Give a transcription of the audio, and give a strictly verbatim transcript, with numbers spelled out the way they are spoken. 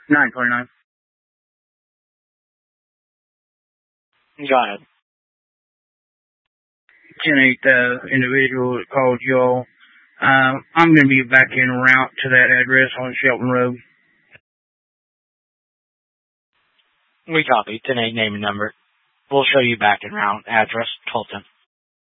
nine twenty-nine. Go ahead. ten eight, the individual that called y'all. Um, I'm going to be back en route to that address on Shelton Road. We copy. ten eight, name and number. We'll show you back en route. Address, twelve ten.